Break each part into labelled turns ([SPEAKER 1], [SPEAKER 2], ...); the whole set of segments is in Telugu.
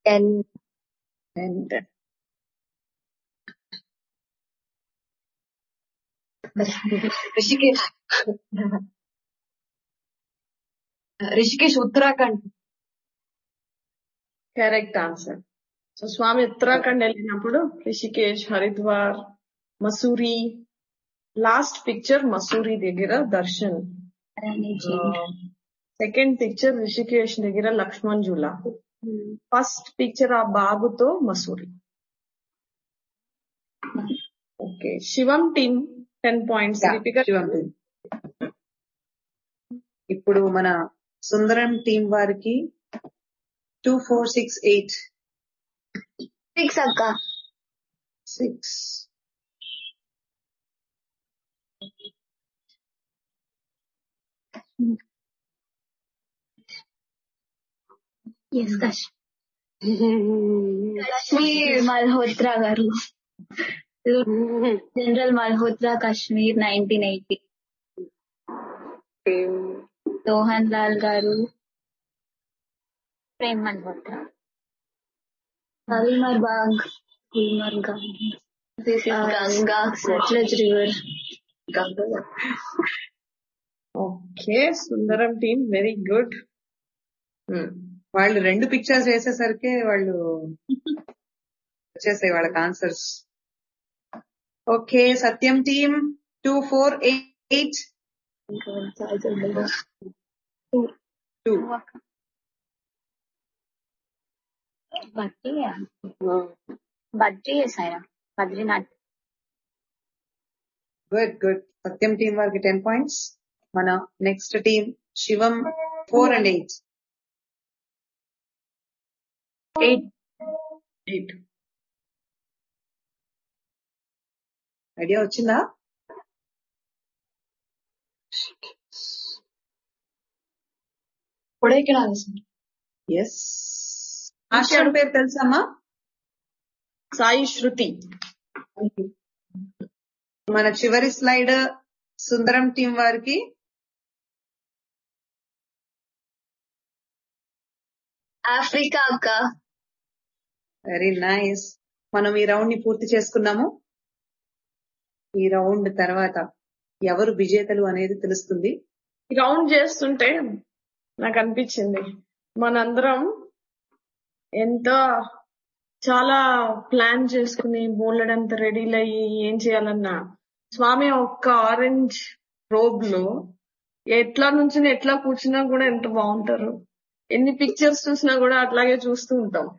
[SPEAKER 1] And Rishikesh Uttarakhand.
[SPEAKER 2] Correct answer. So స్వామి ఉత్తరాఖండ్ వెళ్ళినప్పుడు రిషికేష్, హరిద్వార్, మసూరి, లాస్ట్ పిక్చర్ మసూరి దగ్గర దర్శన్, సెకండ్ పిక్చర్ రిషికేష్ దగ్గర లక్ష్మణ్ జూలా, ఫస్ట్ పిక్చర్ ఆ బాబుతో మసూరి. ఓకే, శివం టీమ్ 10 points.
[SPEAKER 1] శివం టీం. ఇప్పుడు మన సుందరం టీం వారికి 2, 4, 6, 8.
[SPEAKER 3] 6 అక్క.
[SPEAKER 1] 6.
[SPEAKER 3] ఎస్ కాశ్మీర్ మల్హోత్రా గారు, జనరల్ మల్హోత్రా, కాశ్మీర్ 1980. రోహన్ లాల్ గారు, ప్రేమ్ మల్హోత్రా. కరీమర్ బాగ్, గుల్మర్గ్, గంగా, సట్లెజ్ రివర్.
[SPEAKER 2] ఓకే, సుందరం టీమ్ వెరీ గుడ్.
[SPEAKER 1] వాళ్ళు 2 పిక్చర్స్ వేసేసరికి వాళ్ళు వచ్చేసాయి వాళ్ళకి ఆన్సర్స్. ఓకే, సత్యం టీం 2, 4, 8. 2.
[SPEAKER 3] బద్రీ వేసాయా? బద్రీనాథ్.
[SPEAKER 1] గుడ్. సత్యం టీం వారికి 10 points. మన next team Shivam 4 and 8.
[SPEAKER 2] 8.
[SPEAKER 1] Idea వచ్చిందా?
[SPEAKER 2] కొడైకెనాల్.
[SPEAKER 1] ఎస్. ఆశ్రమం పేరు తెలుసమ్మా?
[SPEAKER 2] సాయి శృతి.
[SPEAKER 1] మన చివరి స్లైడ్ సుందరం టీం వారికి
[SPEAKER 3] ఆఫ్రికా అక్క.
[SPEAKER 1] Very nice. మనం ఈ రౌండ్ ని పూర్తి చేసుకున్నాము. ఈ రౌండ్ తర్వాత ఎవరు విజేతలు అనేది తెలుస్తుంది.
[SPEAKER 2] ఈ రౌండ్ చేస్తుంటే నాకు అనిపించింది మనందరం ఎంత చాలా ప్లాన్ చేసుకుని బోల్డంత రెడీలు అయ్యి ఏం చేయాలన్నా స్వామి ఒక్క ఆరెంజ్ రోబ్ లో ఎట్లా నుంచి ఎట్లా కూర్చున్నా కూడా ఎంత బాగుంటారు. ఎన్ని పిక్చర్స్ చూసినా కూడా అట్లాగే చూస్తూ ఉంటాం.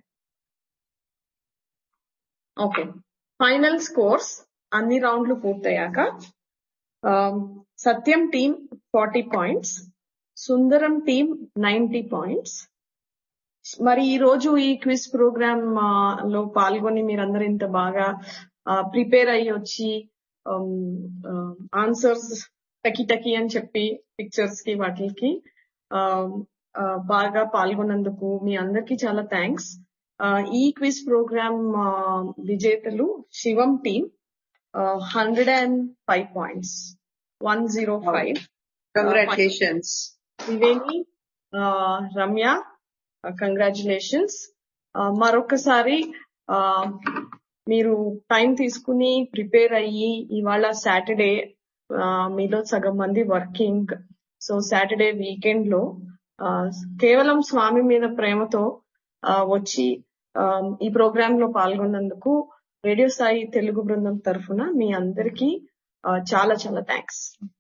[SPEAKER 2] ఓకే, ఫైనల్ స్కోర్స్ అన్ని రౌండ్లు పూర్తయ్యాక సత్యం టీం 40 points, సుందరం టీం 90 points. మరి ఈ రోజు ఈ క్విజ్ ప్రోగ్రామ్ లో పాల్గొని మీరందరూ ఇంత బాగా ప్రిపేర్ అయ్యి వచ్చి ఆన్సర్స్ టకి అని చెప్పి పిక్చర్స్ కి వాటికి బాగా పాల్గొన్నందుకు మీ అందరికి చాలా థ్యాంక్స్. ఈ క్విజ్ ప్రోగ్రామ్ విజేతలు శివం team 105 points, 105.
[SPEAKER 1] Congratulations.
[SPEAKER 2] Triveni, Ramya, congratulations. మరొకసారి మీరు టైం తీసుకుని ప్రిపేర్ అయ్యి ఇవాళ సాటర్డే మీలో సగం మంది వర్కింగ్, సో సాటర్డే వీకెండ్ లో కేవలం స్వామి మీద ప్రేమతో వచ్చి ఈ ప్రోగ్రామ్ లో పాల్గొన్నందుకు రేడియో సాయి తెలుగు బృందం తరఫున మీ అందరికీ చాలా చాలా థ్యాంక్స్.